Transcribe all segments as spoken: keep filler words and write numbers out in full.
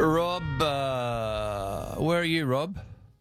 Rob, uh, where are you, Rob?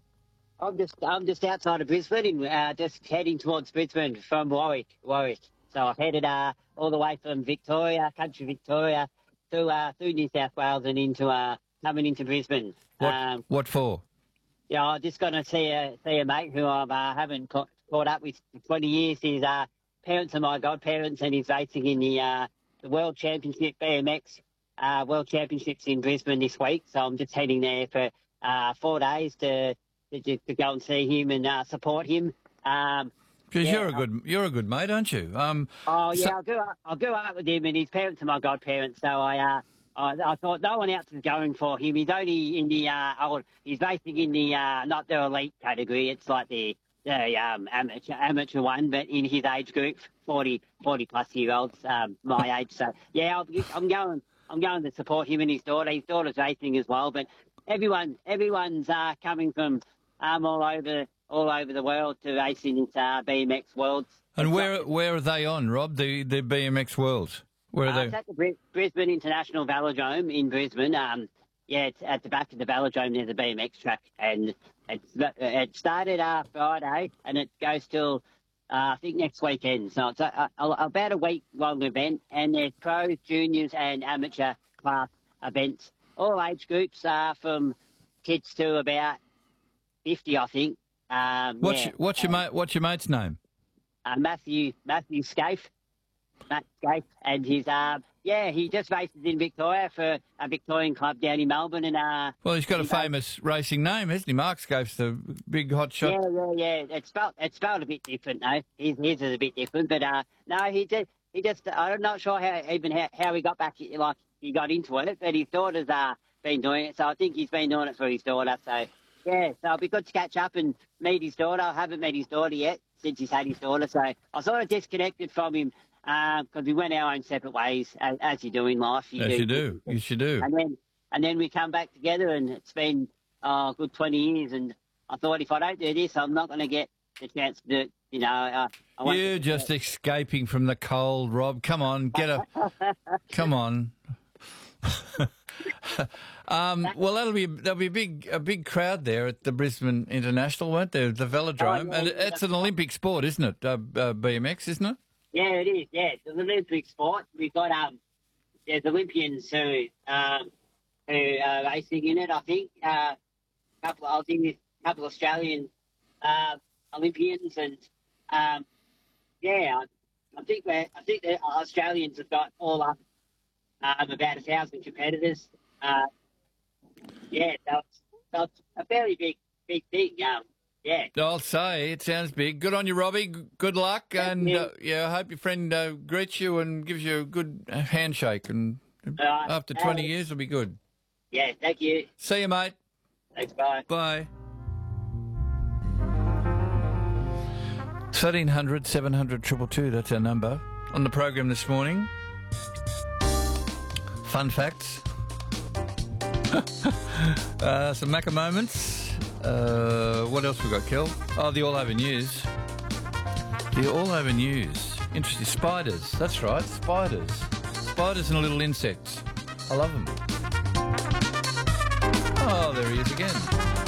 I'm just I'm just outside of Brisbane, uh, just heading towards Brisbane from Warwick. Warwick. So I've headed uh, all the way from Victoria, country Victoria, to uh, through New South Wales and into uh, coming into Brisbane. What? Um, what for? yeah, I'm just going to see a see a mate who I uh, haven't ca- caught up with for twenty years. His uh, parents are my godparents, and he's racing in the uh, the World Championship B M X uh, World Championships in Brisbane this week. So I'm just heading there for uh, four days to, to to go and see him and uh, support him. Um, Because yeah, you're a good you're a good mate, aren't you? Um, Oh yeah, so- I'll go. Up, I'll go up with him, and his parents are my godparents. So I, uh, I, I thought no one else is going for him. He's only in the uh, old. He's racing in the uh, not the elite category. It's like the the um, amateur amateur one, but in his age group, forty, forty plus year olds, um, my age. So yeah, I'll, I'm going. I'm going to support him and his daughter. His daughter's racing as well, but everyone, everyone's uh, coming from um, all over. all over the world to race in uh, B M X Worlds. and It's where like- where are they on, Rob? The the B M X Worlds. Where are Uh, they? it's at the Bri- Brisbane International Velodrome in Brisbane. Um, yeah, it's at the back of the velodrome. There's a B M X track, and it's, it started uh, Friday, and it goes till uh, I think next weekend. So it's a, a, about a week long event, and there's pros, juniors, and amateur class events. All age groups are from kids to about fifty, I think. Um, What's yeah. your, what's your mate? What's your mate's name? uh, Matthew Matthew Scaife, Matt Scaife, and he's uh yeah he just races in Victoria for a Victorian club down in Melbourne, and uh Well, he's got a he's, uh, famous racing name, hasn't he? Mark Scapes, the big hot shot. yeah yeah yeah it's spelled it's spelled a bit different though. His his is a bit different, but uh no he just he just I'm not sure how even how, how he got back like he got into it, but his daughter's uh been doing it, so I think he's been doing it for his daughter. So yeah, so it'll be good to catch up and meet his daughter. I haven't met his daughter yet since he's had his daughter, so I sort of disconnected from him because we went our own separate ways, as, as you do in life. You Yes, you do. You should do. And then and then we come back together, and it's been uh, a good twenty years. And I thought if I don't do this, I'm not going to get the chance to do it. You know, uh, I want You're to- just escaping from the cold, Rob. Come on, get a. Come on. um, well, that'll be there'll be a big a big crowd there at the Brisbane International, won't there? The Velodrome, Oh, yeah, and yeah. it's an Olympic sport, isn't it? Uh, uh, B M X, isn't it? Yeah, it is. Yeah, it's an Olympic sport. We've got um, there's Olympians who um, who are racing in it. I think uh, couple of Aussies, couple of Australian uh, Olympians, and um, yeah, I, I think we're, I think the Australians have got all up um, about a thousand competitors. Uh, yeah, so it's, so it's a fairly big, big thing. Um, yeah. I'll say it sounds big. Good on you, Robbie. G- Good luck, and you. uh, yeah, I hope your friend uh, greets you and gives you a good uh, handshake. And right. after twenty Uh, years, it'll be good. Yeah, thank you. See you, mate. Thanks, bye. Bye. thirteen hundred, seven hundred, two two two, that's our number. On the program this morning, fun facts, uh, some Macca moments. Uh, what else we got, Kel? Oh, the All Over News. The All Over News. Interesting. Spiders. That's right, spiders. Spiders and little insects. I love them. Oh, there he is again.